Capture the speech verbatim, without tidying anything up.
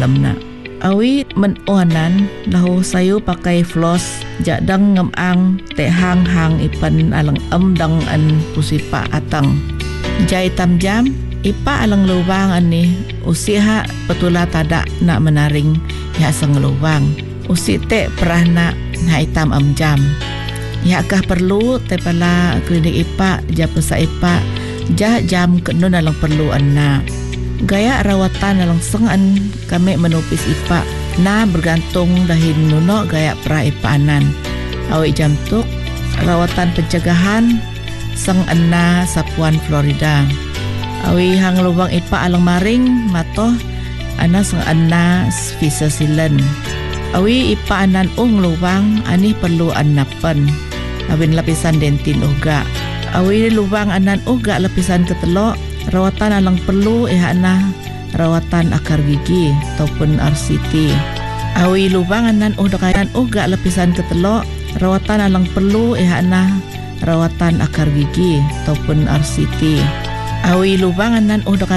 dalam na. Awi menuanan lahu sayu pakai floss jadang ngemang te hang-hang ipan alang em dang an pusipa atang. Jai tam jam ipa alang lubang ani usiha petula tada nak menaring ya sang lubang. Usi te perah nak na hitam am jam. Ya kah perlu te pala klinik ipa ja pesa ipa ja jam kenun alang perlu anna. Gaya rawatan alang sengan kami menupis ipa na bergantung dahin nuno gaya pra ipa anan. Awi jam tuk rawatan pencegahan seng anna Sapuan Florida. Awi hang lubang ipa alang maring matoh ana seng anna visa silen. Awi ipa anan ung lubang ani perlu anapan. Awin lapisan dentin uga. Awi lubang anan uga lapisan ketelo rawatan alang perlu ihana rawatan akar gigi ataupun R C T. Awi lubang anan uga uga lapisan ketelo rawatan alang perlu ihana rawatan akar gigi ataupun R C T. Awi lubang anan uga